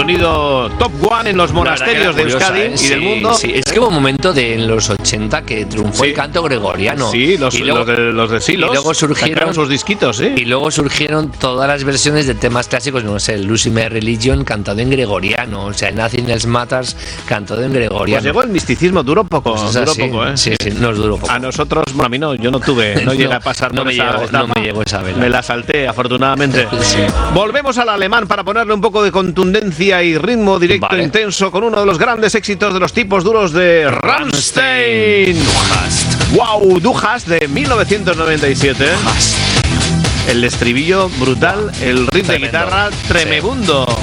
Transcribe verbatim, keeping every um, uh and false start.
sonido top one en los monasterios de curiosa, Euskadi ¿eh? y Sí, del mundo. Sí. Es que hubo un momento de en los ochenta que triunfó Sí. el canto gregoriano. Sí, los, y luego, los, de, los de Silos y luego surgieron sacaron sus disquitos, ¿sí? Y luego surgieron todas las versiones de temas clásicos, no sé, Lucy My Religion cantado en gregoriano, o sea, Nothing Else Matters cantado en gregoriano. Pues llegó el misticismo, duró poco, Pues duró así, poco, ¿eh? Sí, sí, nos duró poco. A nosotros, bueno, a mí no, yo no tuve, no, no llegué a pasar no por me esa llegó, etapa. no me llegó esa vela. Me la salté, afortunadamente. Sí. Volvemos al alemán para ponerle un poco de contundencia y ritmo directo Vale. intenso con uno de los grandes éxitos de los tipos duros de Rammstein. Du hast. Wow, Du hast de mil novecientos noventa y siete. Du hast. El estribillo brutal, el riff de Tremendo. guitarra tremebundo. Sí.